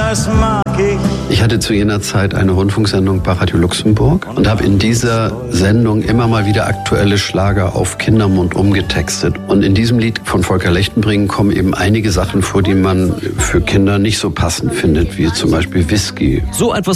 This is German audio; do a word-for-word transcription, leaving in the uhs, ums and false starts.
das mag ich. Ich hatte zu jener Zeit eine Rundfunksendung bei Radio Luxemburg und habe in dieser Sendung immer mal wieder aktuelle Schlager auf Kindermund umgetextet. Und in diesem Lied von Volker Lechtenbring kommen eben einige Sachen vor, die man für Kinder nicht so passend findet, wie zum Beispiel Whisky. So etwas